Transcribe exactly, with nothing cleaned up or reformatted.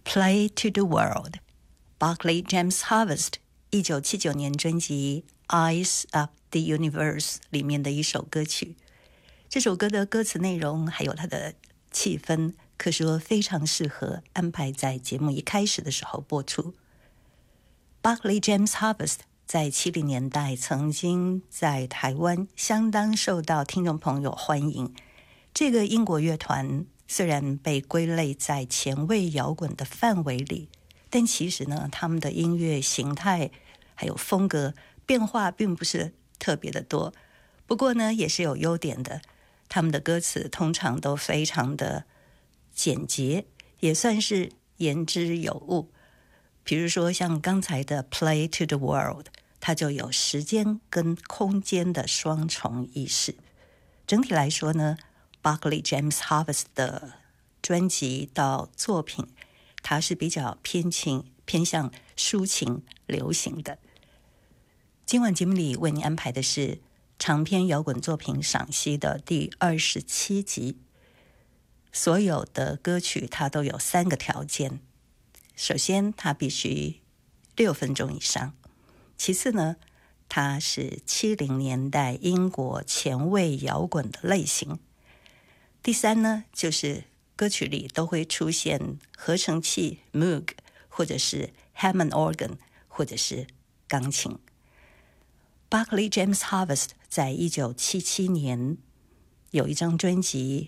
Play to the World Barclay James Harvest 一九七九年专辑 Eyes of the Universe 里面的一首歌曲。这首歌的歌词内容还有它的气氛可说非常适合安排在节目一开始的时候播出。 Barclay James Harvest 在七零年代曾经在台湾相当受到听众朋友欢迎。这个英国乐团虽然被归类在前卫摇滚的范围里，但其实呢，他们的音乐形态还有风格变化并不是特别的多。不过呢，也是有优点的。他们的歌词通常都非常的简洁，也算是言之有物。比如说像刚才的 Play to the World， 它就有时间跟空间的双重意识。整体来说呢， Barclay James Harvest 的专辑到作品，它是比较偏情偏向抒情流行的。今晚节目里为您安排的是长篇摇滚作品赏析的第二十七集。所有的歌曲它都有三个条件，首先它必须六分钟以上，其次呢，它是七零年代英国前卫摇滚的类型，第三呢，就是歌曲里都会出现合成器 Moog 或者是 Hammond organ 或者是钢琴。Barclay James Harvest 在一九七七年有一张专辑